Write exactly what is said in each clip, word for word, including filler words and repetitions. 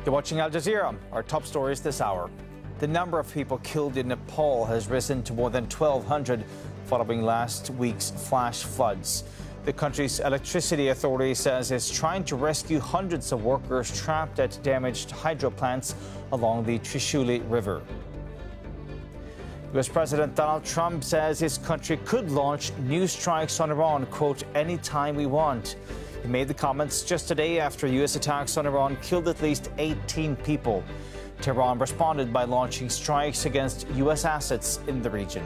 You're watching Al Jazeera. Our top stories this hour. The number of people killed in Nepal has risen to more than twelve hundred following last week's flash floods. The country's electricity authority says it's trying to rescue hundreds of workers trapped at damaged hydro plants along the Trishuli River. U S President Donald Trump says his country could launch new strikes on Iran, quote, anytime we want. He made the comments just a day after U S attacks on Iran killed at least eighteen people. Tehran responded by launching strikes against U S assets in the region.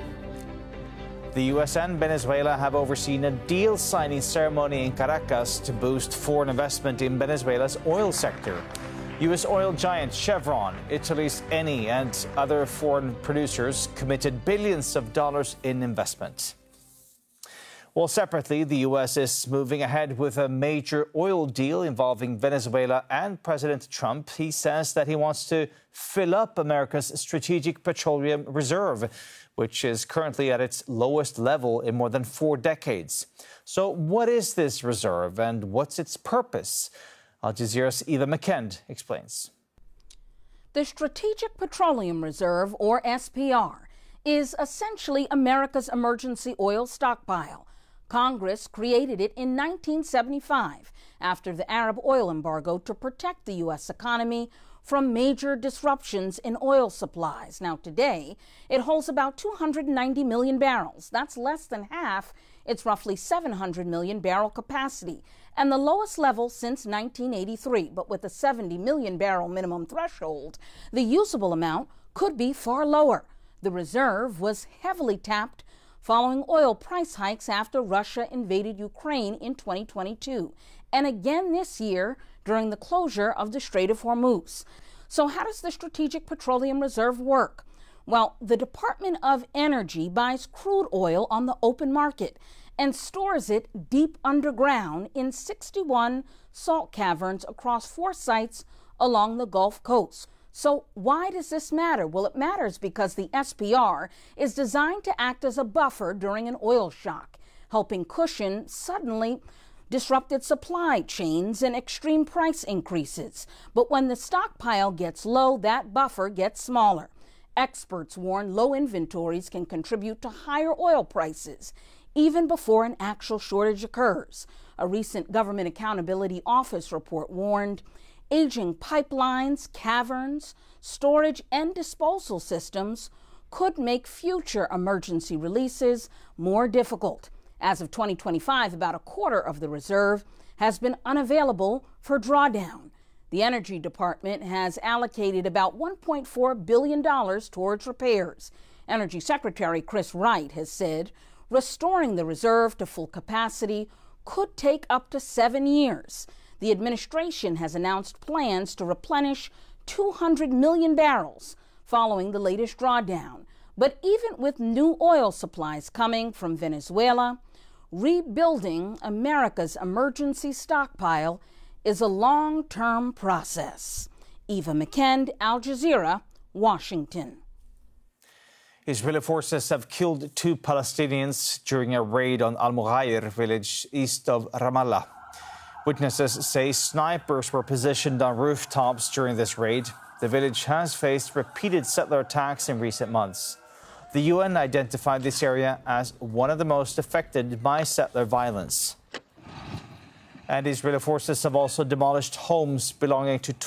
The U S and Venezuela have overseen a deal signing ceremony in Caracas to boost foreign investment in Venezuela's oil sector. U S oil giant Chevron, Italy's Eni, and other foreign producers committed billions of dollars in investment. Well, separately, the U S is moving ahead with a major oil deal involving Venezuela and President Trump. He says that he wants to fill up America's strategic petroleum reserve, which is currently at its lowest level in more than four decades. So what is this reserve and what's its purpose? Al Jazeera's Eva McKend explains. The Strategic Petroleum Reserve, or S P R, is essentially America's emergency oil stockpile. Congress created it in nineteen seventy-five after the Arab oil embargo to protect the U S economy from major disruptions in oil supplies. Now, today, it holds about two hundred ninety million barrels. That's less than half its roughly seven hundred million barrel capacity, and the lowest level since nineteen eighty-three. But with a seventy million barrel minimum threshold, the usable amount could be far lower. The reserve was heavily tapped following oil price hikes after Russia invaded Ukraine in twenty twenty-two, and again this year during the closure of the Strait of Hormuz. So how does the Strategic Petroleum Reserve work? Well, the Department of Energy buys crude oil on the open market and stores it deep underground in sixty-one salt caverns across four sites along the Gulf Coast. So why does this matter? Well, it matters because the S P R is designed to act as a buffer during an oil shock, helping cushion suddenly disrupted supply chains and extreme price increases. But when the stockpile gets low, that buffer gets smaller. Experts warn low inventories can contribute to higher oil prices, even before an actual shortage occurs. A recent Government Accountability Office report warned aging pipelines, caverns, storage, and disposal systems could make future emergency releases more difficult. As of twenty twenty-five, about a quarter of the reserve has been unavailable for drawdown. The Energy Department has allocated about one point four billion dollars towards repairs. Energy Secretary Chris Wright has said restoring the reserve to full capacity could take up to seven years. The administration has announced plans to replenish two hundred million barrels following the latest drawdown. But even with new oil supplies coming from Venezuela, rebuilding America's emergency stockpile is a long-term process. Eva McKend, Al Jazeera, Washington. Israeli forces have killed two Palestinians during a raid on Al Mughayr village east of Ramallah. Witnesses say snipers were positioned on rooftops during this raid. The village has faced repeated settler attacks in recent months. The U N identified this area as one of the most affected by settler violence. And Israeli forces have also demolished homes belonging to